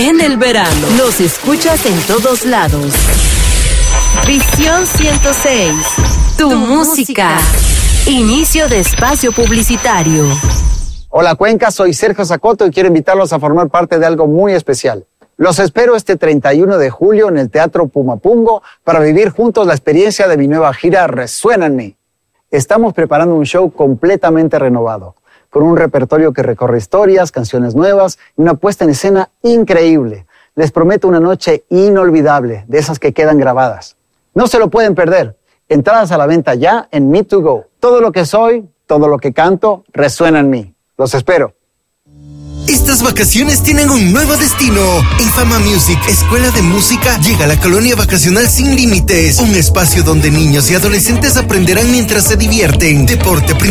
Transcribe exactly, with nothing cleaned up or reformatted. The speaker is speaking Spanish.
en el verano. Nos escuchas en todos lados. Visión ciento seis. Tu, tu música. música. Inicio de espacio publicitario. Hola Cuenca, soy Sergio Zacoto y quiero invitarlos a formar parte de algo muy especial. Los espero este treinta y uno de julio en el Teatro Pumapungo para vivir juntos la experiencia de mi nueva gira Resuena en mí. Estamos preparando un show completamente renovado, con un repertorio que recorre historias, canciones nuevas y una puesta en escena increíble. Les prometo una noche inolvidable, de esas que quedan grabadas. No se lo pueden perder. Entradas a la venta ya en Me to Go. Todo lo que soy, todo lo que canto, resuena en mí. Los espero. Estas vacaciones tienen un nuevo destino. Infama Music, escuela de música, llega a la colonia vacacional Sin Límites. Un espacio donde niños y adolescentes aprenderán mientras se divierten. Deporte,